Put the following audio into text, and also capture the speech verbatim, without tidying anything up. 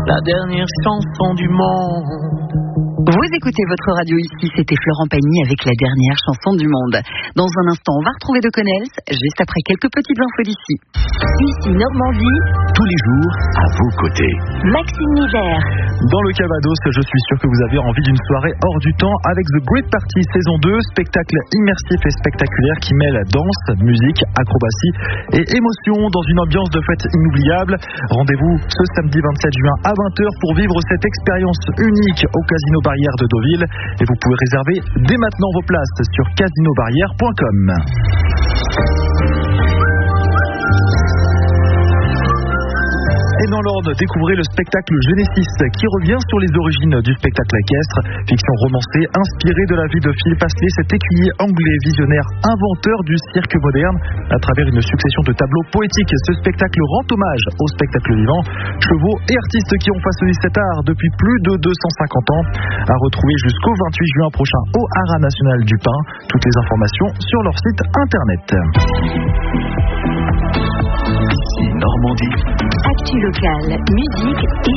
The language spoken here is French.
la dernière chanson du monde. Vous écoutez votre radio ici, c'était Florent Pagny avec la dernière chanson du monde. Dans un instant, on va retrouver De Connels, juste après quelques petites infos d'ici. Ici Normandie, tous les jours à vos côtés. Maxime Nivert. Dans le Calvados, je suis sûr que vous avez envie d'une soirée hors du temps avec The Great Party saison deux, spectacle immersif et spectaculaire qui mêle danse, musique, acrobatie et émotion dans une ambiance de fête inoubliable. Rendez-vous ce samedi vingt-sept juin à vingt heures pour vivre cette expérience unique au Casino Barrière de Deauville et vous pouvez réserver dès maintenant vos places sur casino barrière point com. Et dans l'ordre, découvrez le spectacle Genesis qui revient sur les origines du spectacle équestre. Fiction romancée inspirée de la vie de Philip Astley, cet écuyer anglais visionnaire inventeur du cirque moderne. À travers une succession de tableaux poétiques, ce spectacle rend hommage au spectacle vivant, chevaux et artistes qui ont façonné cet art depuis plus de deux cent cinquante ans. À retrouver jusqu'au vingt-huit juin prochain au Haras National du Pin. Toutes les informations sur leur site internet. Ici Normandie. Actu locale, musique et